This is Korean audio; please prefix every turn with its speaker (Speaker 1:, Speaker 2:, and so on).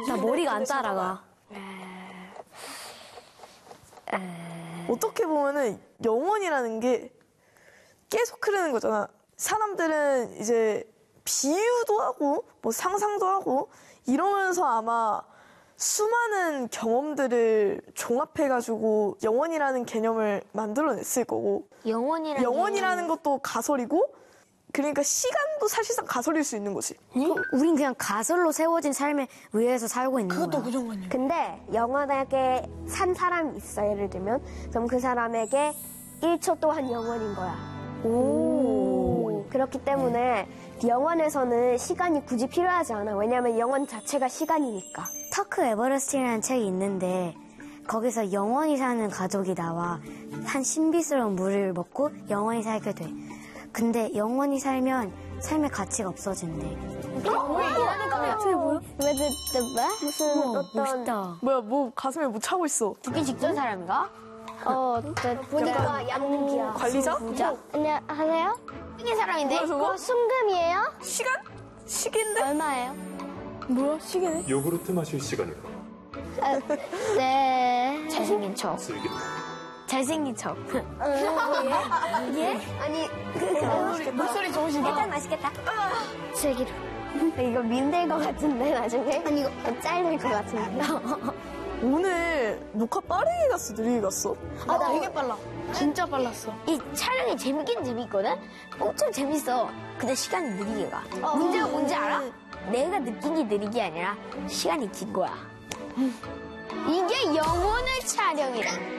Speaker 1: 나 머리가 안 따라가.
Speaker 2: 어떻게 보면은 영원이라는 게 계속 흐르는 거잖아. 사람들은 이제 비유도 하고 뭐 상상도 하고 이러면서 아마 수많은 경험들을 종합해가지고 영원이라는 개념을 만들어냈을 거고, 영원이라는 것도 가설이고, 그러니까 시간도 사실상 가설일 수 있는 거지.
Speaker 1: 우린 그냥 가설로 세워진 삶에 의해서 살고 있는 거야.
Speaker 3: 그것도 고정관념.
Speaker 4: 근데 영원하게 산 사람이 있어, 예를 들면. 그럼 그 사람에게 1초 또한 영원인 거야.
Speaker 1: 오.
Speaker 4: 그렇기 때문에 영원에서는 시간이 굳이 필요하지 않아. 왜냐면 영원 자체가 시간이니까.
Speaker 1: 터크 에버레스트라는 책이 있는데 거기서 영원히 사는 가족이 나와 한 신비스러운 물을 먹고 영원히 살게 돼. 근데 영원히 살면 삶의 가치가 없어진대.
Speaker 4: 저게 뭐야? 무슨 어떤
Speaker 1: 멋있다.
Speaker 2: 뭐야, 뭐 가슴에 뭐 차고 있어.
Speaker 1: 죽기 직전 사람인가?
Speaker 4: 보니까 양육이야.
Speaker 2: 관리자?
Speaker 4: 안녕하세요?
Speaker 1: 죽인 사람인데?
Speaker 4: 그거 순금이에요?
Speaker 2: 시간? 시계인데?
Speaker 4: 얼마예요?
Speaker 2: 뭐야, 시계네?
Speaker 5: 요구르트 마실 시간이다.
Speaker 4: 네.
Speaker 1: 잘생긴 척.
Speaker 5: 즐긴다.
Speaker 1: 잘생긴 척.
Speaker 4: 예? 아니,
Speaker 3: 목소리 좋으시다.
Speaker 4: 일단 맛있겠다. 슬기로. 이거 민들 것 같은데, 나중에? 아니, 이거 잘릴 것 같은데.
Speaker 2: 오늘 녹화 빠르게 갔어, 느리게 갔어?
Speaker 3: 나 되게 빨라. 진짜 빨랐어.
Speaker 1: 이 촬영이 재밌긴 재밌거든? 엄청 재밌어. 근데 시간이 느리게 가. 문제가 뭔지 알아? 내가 느낀 게 느린 게 아니라 시간이 긴 거야.
Speaker 4: 이게 영혼을 촬영이래.